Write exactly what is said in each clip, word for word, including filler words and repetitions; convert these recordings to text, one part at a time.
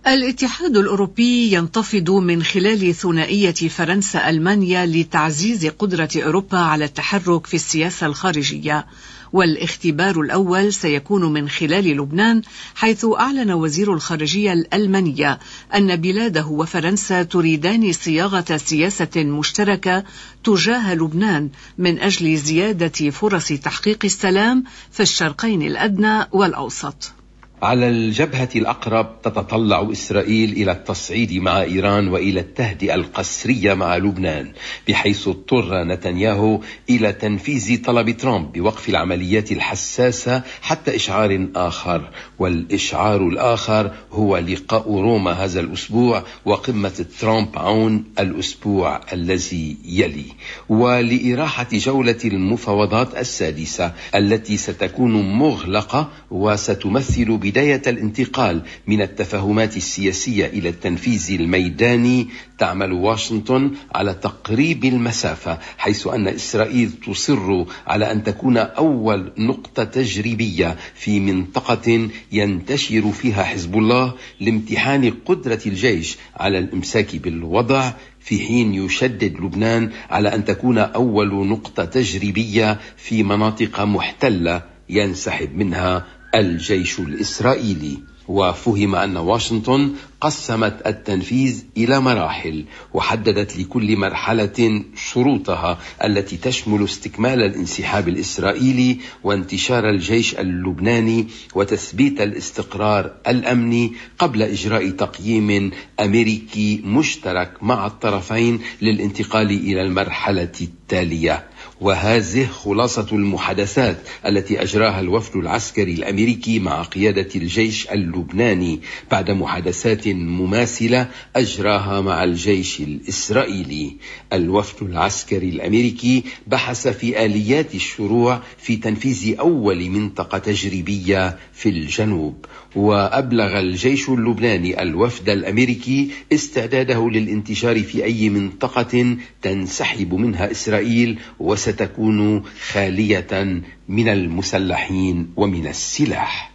الاتحاد الأوروبي ينتفض من خلال ثنائية فرنسا-ألمانيا لتعزيز قدرة أوروبا على التحرك في السياسة الخارجية، والاختبار الأول سيكون من خلال لبنان، حيث أعلن وزير الخارجية الألمانية أن بلاده وفرنسا تريدان صياغة سياسة مشتركة تجاه لبنان من أجل زيادة فرص تحقيق السلام في الشرقين الأدنى والأوسط. على الجبهة الأقرب تتطلع إسرائيل إلى التصعيد مع إيران وإلى التهدئة القسرية مع لبنان، بحيث اضطر نتنياهو إلى تنفيذ طلب ترامب بوقف العمليات الحساسة حتى إشعار آخر، والإشعار الآخر هو لقاء روما هذا الأسبوع وقمة ترامب عون الأسبوع الذي يلي، ولإراحة جولة المفاوضات السادسة التي ستكون مغلقة وستمثل بداية الانتقال من التفاهمات السياسية إلى التنفيذ الميداني. تعمل واشنطن على تقريب المسافة، حيث أن إسرائيل تصر على أن تكون أول نقطة تجريبية في منطقة ينتشر فيها حزب الله لامتحان قدرة الجيش على الإمساك بالوضع، في حين يشدد لبنان على أن تكون أول نقطة تجريبية في مناطق محتلة ينسحب منها الجيش الإسرائيلي. وفهم أن واشنطن قسمت التنفيذ إلى مراحل، وحددت لكل مرحلة شروطها التي تشمل استكمال الانسحاب الإسرائيلي وانتشار الجيش اللبناني وتثبيت الاستقرار الأمني قبل إجراء تقييم أمريكي مشترك مع الطرفين للانتقال إلى المرحلة التالية. وهذه خلاصة المحادثات التي أجراها الوفد العسكري الأمريكي مع قيادة الجيش اللبناني بعد محادثات مماثلة أجراها مع الجيش الإسرائيلي. الوفد العسكري الأمريكي بحث في آليات الشروع في تنفيذ أول منطقة تجريبية في الجنوب، وأبلغ الجيش اللبناني الوفد الأمريكي استعداده للانتشار في أي منطقة تنسحب منها إسرائيل وستكون خالية من المسلحين ومن السلاح.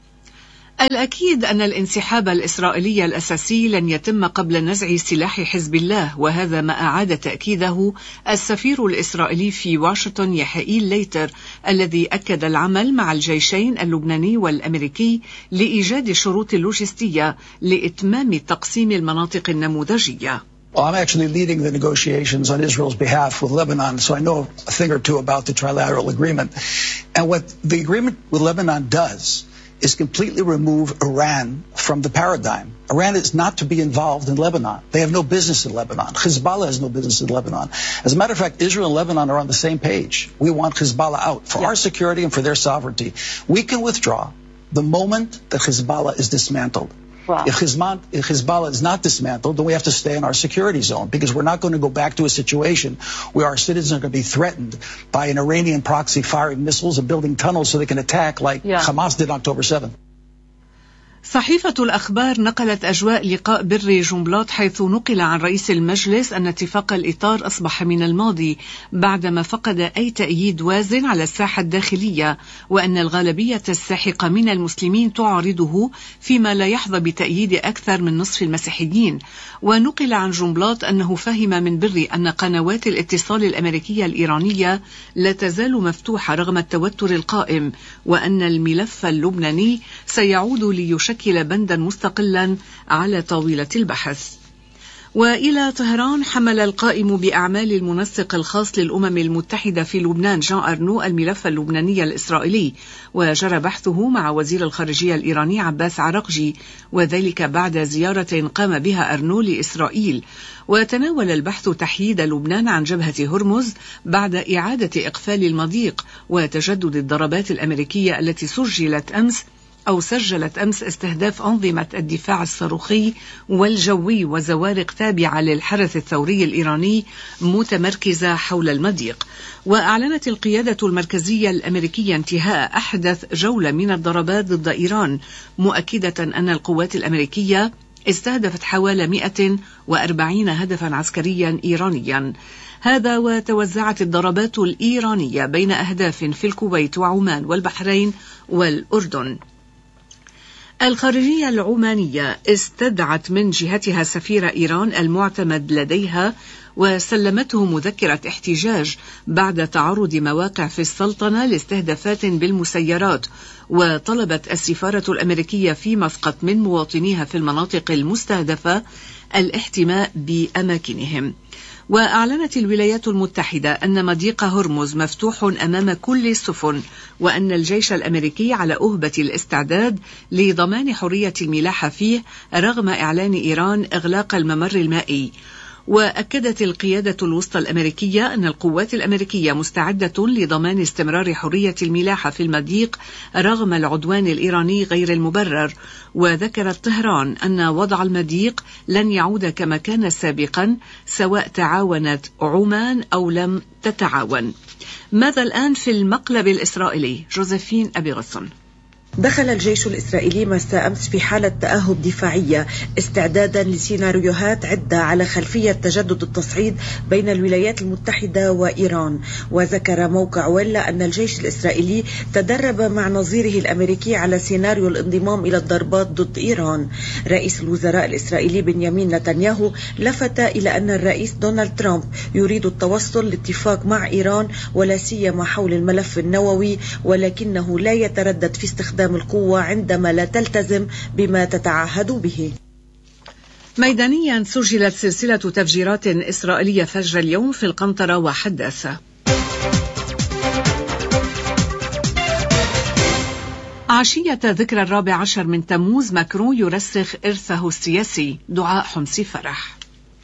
الأكيد أن الانسحاب الإسرائيلي الأساسي لن يتم قبل نزع سلاح حزب الله، وهذا ما أعاد تأكيده السفير الإسرائيلي في واشنطن يحائيل ليتر، الذي أكد العمل مع الجيشين اللبناني والأمريكي لإيجاد شروط لوجستية لإتمام تقسيم المناطق النموذجية. Well, I'm actually leading the negotiations on Israel's behalf with Lebanon, so I know a thing or two about the trilateral agreement. And what the agreement with Lebanon does is completely remove Iran from the paradigm. Iran is not to be involved in Lebanon. They have no business in Lebanon. Hezbollah has no business in Lebanon. As a matter of fact, Israel and Lebanon are on the same page. We want Hezbollah out for yeah. our security and for their sovereignty. We can withdraw the moment that Hezbollah is dismantled. Wow. If Hezbollah is not dismantled, then we have to stay in our security zone, because we're not going to go back to a situation where our citizens are going to be threatened by an Iranian proxy firing missiles and building tunnels so they can attack like yeah. Hamas did October seventh. صحيفة الأخبار نقلت أجواء لقاء بري جنبلاط، حيث نقل عن رئيس المجلس أن اتفاق الإطار أصبح من الماضي بعدما فقد أي تأييد وازن على الساحة الداخلية، وأن الغالبية الساحقة من المسلمين تعارضه فيما لا يحظى بتأييد أكثر من نصف المسيحيين. ونقل عن جنبلاط أنه فهم من بري أن قنوات الاتصال الأمريكية الإيرانية لا تزال مفتوحة رغم التوتر القائم، وأن الملف اللبناني سيعود ليشكل بندا مستقلا على طاولة البحث. وإلى طهران، حمل القائم بأعمال المنسق الخاص للأمم المتحدة في لبنان جان أرنو الملف اللبناني الإسرائيلي، وجرى بحثه مع وزير الخارجية الإيراني عباس عراقجي، وذلك بعد زيارة قام بها أرنو لإسرائيل. وتناول البحث تحييد لبنان عن جبهة هرمز بعد إعادة إقفال المضيق وتجدد الضربات الأمريكية التي سجلت أمس أو سجلت أمس استهداف أنظمة الدفاع الصاروخي والجوي وزوارق تابعة للحرس الثوري الإيراني متمركزة حول المضيق. وأعلنت القيادة المركزية الأمريكية انتهاء أحدث جولة من الضربات ضد إيران، مؤكدة أن القوات الأمريكية استهدفت حوالي مئة وأربعين هدفا عسكريا إيرانيا. هذا وتوزعت الضربات الإيرانية بين أهداف في الكويت وعمان والبحرين والأردن. الخارجية العمانية استدعت من جهتها سفير إيران المعتمد لديها وسلمته مذكرة احتجاج بعد تعرض مواقع في السلطنة لاستهدافات بالمسيرات، وطلبت السفارة الأمريكية في مسقط من مواطنيها في المناطق المستهدفة الاحتماء بأماكنهم. وأعلنت الولايات المتحدة أن مضيق هرمز مفتوح أمام كل السفن، وأن الجيش الأمريكي على أهبة الاستعداد لضمان حرية الملاحة فيه رغم إعلان إيران إغلاق الممر المائي. وأكدت القيادة الوسطى الأمريكية أن القوات الأمريكية مستعدة لضمان استمرار حرية الملاحة في المضيق رغم العدوان الإيراني غير المبرر. وذكرت طهران أن وضع المضيق لن يعود كما كان سابقا سواء تعاونت عمان أو لم تتعاون. ماذا الآن في المقلب الإسرائيلي؟ جوزيفين أبي غصن. دخل الجيش الإسرائيلي مساء أمس في حالة تأهب دفاعية استعدادا لسيناريوهات عدة على خلفية تجدد التصعيد بين الولايات المتحدة وإيران. وذكر موقع ويلا أن الجيش الإسرائيلي تدرب مع نظيره الأمريكي على سيناريو الانضمام إلى الضربات ضد إيران. رئيس الوزراء الإسرائيلي بنيامين نتنياهو لفت إلى أن الرئيس دونالد ترامب يريد التوصل لاتفاق مع إيران ولا سيما حول الملف النووي، ولكنه لا يتردد في استخدام القوة عندما لا تلتزم بما تتعهد به. ميدانيا سجلت سلسلة تفجيرات إسرائيلية فجر اليوم في القنطرة وحدث. عشية ذكرى الرابع عشر من تموز ماكرون يرسخ إرثه السياسي. دعاء حمصي فرح.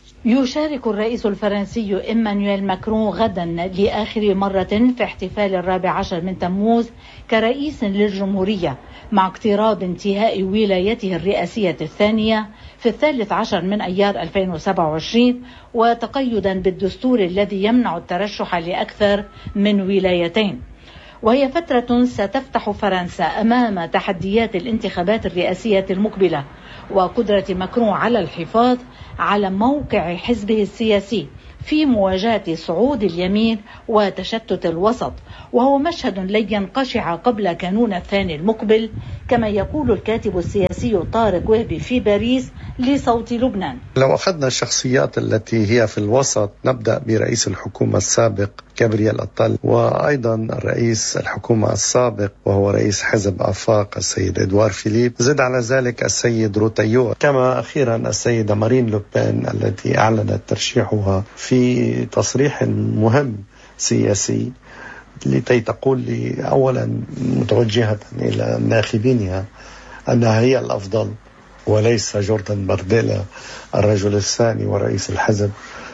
يشارك الرئيس الفرنسي إيمانويل ماكرون غدا لآخر مرة في احتفال الرابع عشر من تموز كرئيس للجمهورية، مع اقتراب انتهاء ولايته الرئاسية الثانية في الثالث عشر من أيار ألفين وسبعة وعشرين، وتقيدا بالدستور الذي يمنع الترشح لأكثر من ولايتين. وهي فترة ستفتح فرنسا أمام تحديات الانتخابات الرئاسية المقبلة، وقدرة ماكرون على الحفاظ على موقع حزبه السياسي في مواجهة صعود اليمين وتشتت الوسط، وهو مشهد لن ينقشع قبل كانون الثاني المقبل، كما يقول الكاتب السياسي طارق وهبي في باريس لصوت لبنان. لو أخذنا الشخصيات التي هي في الوسط، نبدأ برئيس الحكومة السابق كابرييل أطل، وأيضا الرئيس الحكومة السابق وهو رئيس حزب آفاق السيد إدوار فيليب، زد على ذلك السيد روتيو، كما أخيرا السيدة مارين لوبين التي أعلنت ترشيحها في تصريح مهم سياسي لكي تقول لي أولا متوجهة إلى ناخبينها أنها هي الأفضل وليس جوردن بارديلا الرجل الثاني ورئيس الحزب،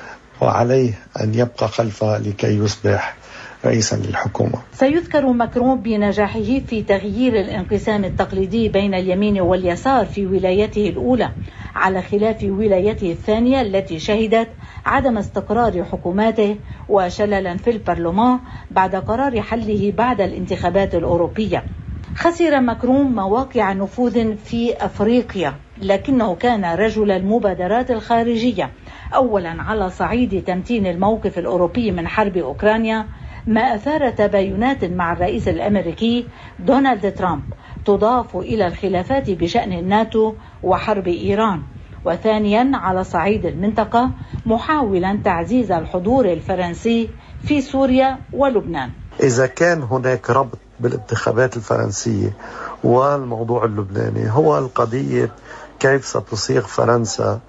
وعليه أن يبقى خلفها لكي يصبح رئيسا للحكومة. سيذكر ماكرون بنجاحه في تغيير الانقسام التقليدي بين اليمين واليسار في ولايته الأولى، على خلاف ولايته الثانية التي شهدت عدم استقرار حكوماته وشللا في البرلمان بعد قرار حله بعد الانتخابات الأوروبية. خسر ماكرون مواقع نفوذ في أفريقيا، لكنه كان رجل المبادرات الخارجية، أولا على صعيد تمتين الموقف الأوروبي من حرب أوكرانيا، ما أثار تباينات مع الرئيس الأمريكي دونالد ترامب تضاف إلى الخلافات بشأن الناتو وحرب إيران، وثانيا على صعيد المنطقة محاولا تعزيز الحضور الفرنسي في سوريا ولبنان. إذا كان هناك ربط بالانتخابات الفرنسية والموضوع اللبناني، هو القضية كيف ستصيغ فرنسا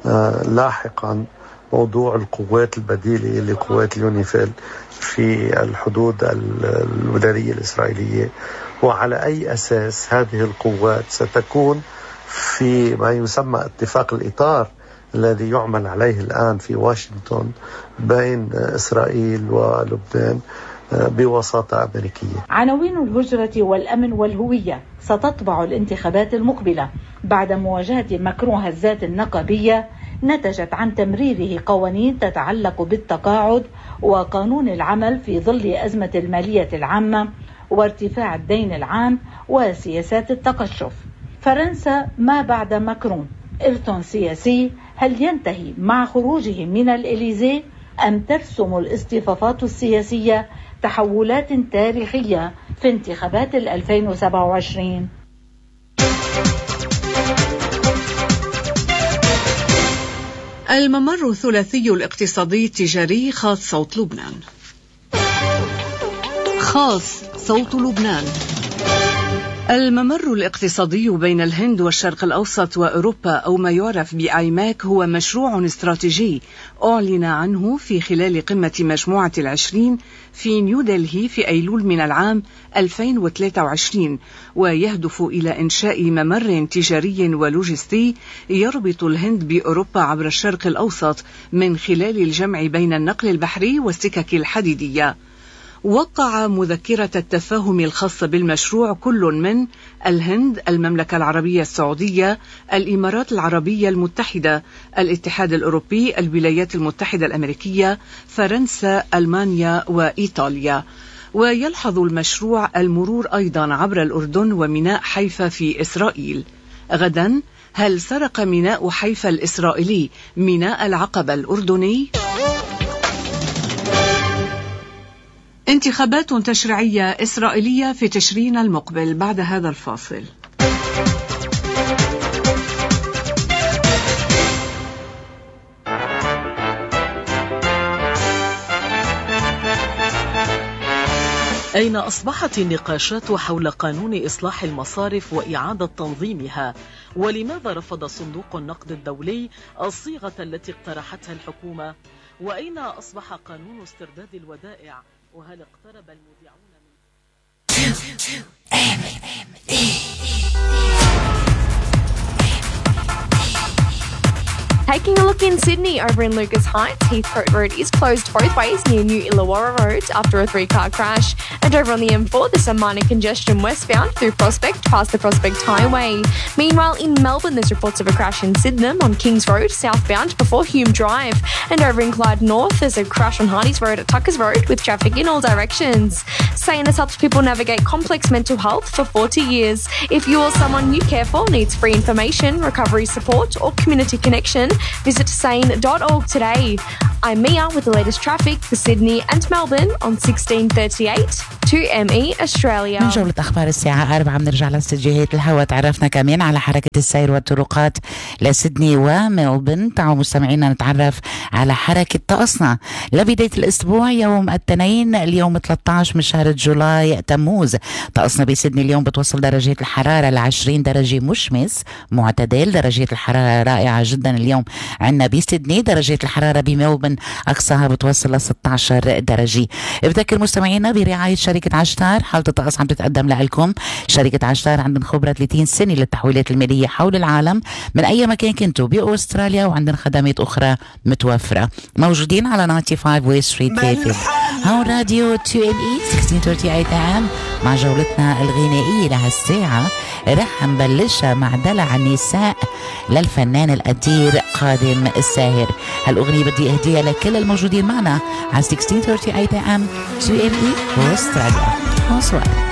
لاحقا موضوع القوات البديلة لقوات اليونيفيل في الحدود الودادية الإسرائيلية، وعلى أي أساس هذه القوات ستكون في ما يسمى اتفاق الإطار الذي يعمل عليه الآن في واشنطن بين إسرائيل ولبنان بوساطة أمريكية. عناوين الهجرة والأمن والهوية ستطبع الانتخابات المقبلة بعد مواجهة ماكرون هزات النقابية نتجت عن تمريره قوانين تتعلق بالتقاعد وقانون العمل في ظل أزمة المالية العامة وارتفاع الدين العام وسياسات التقشف. فرنسا ما بعد ماكرون إرث سياسي، هل ينتهي مع خروجه من الإليزيه أم ترسم الاصطفافات السياسية تحولات تاريخية في انتخابات ألفين وسبعة وعشرين؟ الممر الثلاثي الاقتصادي التجاري خاص صوت لبنان. خاص صوت لبنان. الممر الاقتصادي بين الهند والشرق الأوسط وأوروبا أو ما يعرف بآيماك هو مشروع استراتيجي أعلن عنه في خلال قمة مجموعة العشرين في نيودلهي في أيلول من العام ألفين وثلاثة وعشرين، ويهدف إلى إنشاء ممر تجاري ولوجستي يربط الهند بأوروبا عبر الشرق الأوسط من خلال الجمع بين النقل البحري والسكك الحديدية. وقع مذكرة التفاهم الخاصة بالمشروع كل من الهند، المملكة العربية السعودية، الإمارات العربية المتحدة، الاتحاد الأوروبي، الولايات المتحدة الأمريكية، فرنسا، ألمانيا وإيطاليا. ويلحظ المشروع المرور أيضا عبر الأردن وميناء حيفا في إسرائيل. غدا هل سرق ميناء حيفا الإسرائيلي ميناء العقبة الأردني؟ انتخابات تشريعية إسرائيلية في تشرين المقبل بعد هذا الفاصل. أين أصبحت النقاشات حول قانون إصلاح المصارف وإعادة تنظيمها؟ ولماذا رفض صندوق النقد الدولي الصيغة التي اقترحتها الحكومة؟ وأين أصبح قانون استرداد الودائع؟ وهل اقترب المذيعون Taking a look in Sydney, over in Lucas Heights, Heathcote Road is closed both ways near New Illawarra Road after a three-car crash. And over on the M four, there's some minor congestion westbound through Prospect past the Prospect Highway. Meanwhile, in Melbourne, there's reports of a crash in Sydenham on Kings Road southbound before Hume Drive. And over in Clyde North, there's a crash on Hardy's Road at Tuckers Road with traffic in all directions. Sane has helped people navigate complex mental health for forty years. If you or someone you care for needs free information, recovery support, or community connection, visit sane dot org today. I'm Mia with the latest traffic for Sydney and Melbourne on sixteen thirty-eight to M E Australia. من جولة أخبار الساعة أربعة بنرجع لاستديوهات الهواء. تعرفنا كمان على حركة السير والطرقات لسيدني وملبورن. تعالوا مستمعينا نتعرف على حركة طقسنا لبداية الأسبوع يوم الاثنين اليوم ثلاثة عشر من شهر جولاي تموز. طقسنا بسيدني اليوم بتوصل درجة الحرارة ل عشرين درجة مشمس معتدل. درجة الحرارة رائعة جدا اليوم عندنا بسيدني. درجة الحرارة بملبورن أقصاها بتوصل ل ستة عشر درجة. بذكر مستمعينا برعاية شركة عشتار حالة الطقس عم تتقدم لكم. شركة عشتار عندهم خبرة ثلاثين سنة للتحويلات المالية حول العالم من أي مكان كنتوا بأستراليا، وعندنا خدمات أخرى متوفرة. موجودين على خمسة وتسعين ويست ستريت كيفي. هون راديو تو ام اي ستة عشر ثلاثين ام مع جولتنا الغنائية لهالساعة. رح نبلشها مع دلع النساء للفنان القدير قادم الساهر. هالأغنية بدي أهديها لكل الموجودين معنا على ستة عشر ثلاثين ام تو ام اي وأستراليا. Bonsoir.